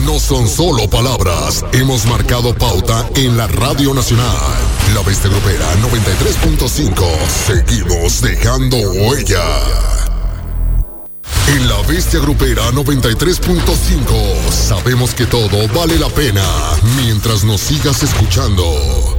no son solo palabras. Hemos marcado pauta en la Radio Nacional. La Bestia Grupera 93.5. Seguimos dejando huella. En la Bestia Grupera 93.5 sabemos que todo vale la pena mientras nos sigas escuchando.